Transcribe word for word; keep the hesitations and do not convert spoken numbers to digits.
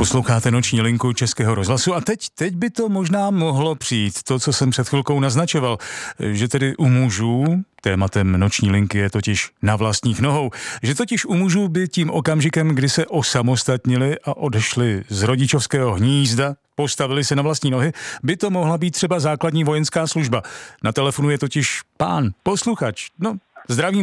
Posloucháte Noční linku Českého rozhlasu a teď, teď by to možná mohlo přijít, to, co jsem před chvilkou naznačoval, že tedy u mužů, tématem Noční linky je totiž na vlastních nohou, že totiž u mužů by tím okamžikem, kdy se osamostatnili a odešli z rodičovského hnízda, postavili se na vlastní nohy, by to mohla být třeba základní vojenská služba. Na telefonu je totiž pán, posluchač, no, zdravím